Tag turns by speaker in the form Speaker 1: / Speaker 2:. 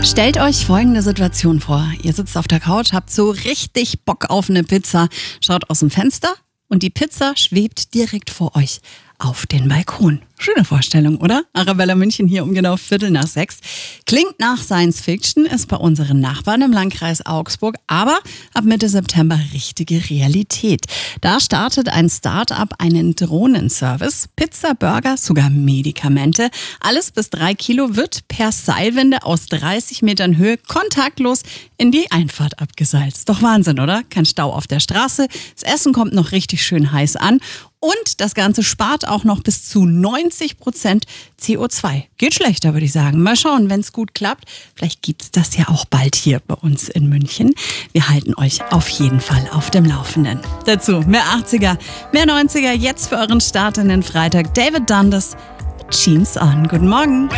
Speaker 1: Stellt euch folgende Situation vor. Ihr sitzt auf der Couch, habt so richtig Bock auf eine Pizza, schaut aus dem Fenster und die Pizza schwebt direkt vor euch auf den Balkon. Schöne Vorstellung, oder? Arabella München hier um genau 5:45. Klingt nach Science Fiction, ist bei unseren Nachbarn im Landkreis Augsburg, aber ab Mitte September richtige Realität. Da startet ein Start-up einen Drohnenservice. Pizza, Burger, sogar Medikamente. Alles bis 3 Kilo wird per Seilwinde aus 30 Metern Höhe kontaktlos in die Einfahrt abgeseilt. Ist doch Wahnsinn, oder? Kein Stau auf der Straße. Das Essen kommt noch richtig schön heiß an. Und das Ganze spart auch noch bis zu 90% CO2. Geht schlechter, würde ich sagen. Mal schauen, wenn es gut klappt. Vielleicht gibt's das ja auch bald hier bei uns in München. Wir halten euch auf jeden Fall auf dem Laufenden. Dazu mehr 80er, mehr 90er, jetzt für euren Start in den Freitag. David Dundas mit Jeans On. Guten Morgen.